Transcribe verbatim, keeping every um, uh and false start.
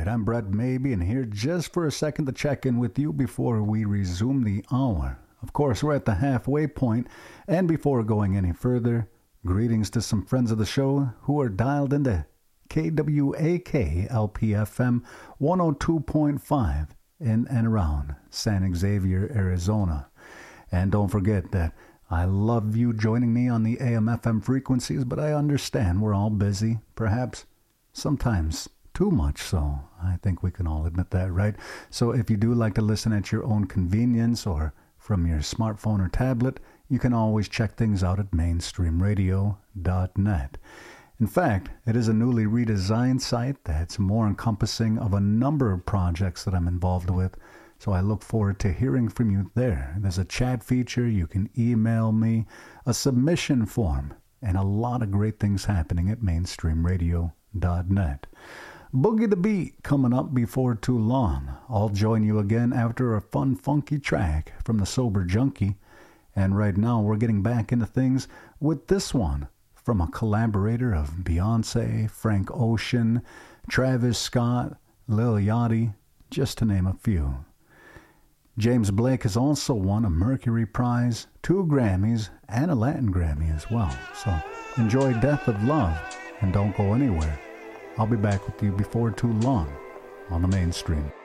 right, I'm Brett Maybe, and here just for a second to check in with you before we resume the hour. Of course, we're at the halfway point, and before going any further, greetings to some friends of the show who are dialed into K W A K L P F M one oh two point five in and around San Xavier, Arizona. And don't forget that I love you joining me on the A M F M frequencies, but I understand we're all busy, perhaps sometimes too much so. I think we can all admit that, right? So if you do like to listen at your own convenience or from your smartphone or tablet, you can always check things out at mainstream radio dot net. In fact, it is a newly redesigned site that's more encompassing of a number of projects that I'm involved with, so I look forward to hearing from you there. There's a chat feature, you can email me, a submission form, and a lot of great things happening at mainstream radio dot net. Boogie the Beat coming up before too long. I'll join you again after a fun, funky track from the Sober Junkie. And right now we're getting back into things with this one from a collaborator of Beyonce, Frank Ocean, Travis Scott, Lil Yachty, just to name a few. James Blake has also won a Mercury Prize, two Grammys, and a Latin Grammy as well. So enjoy Death of Love and don't go anywhere. I'll be back with you before too long on the Mainstream.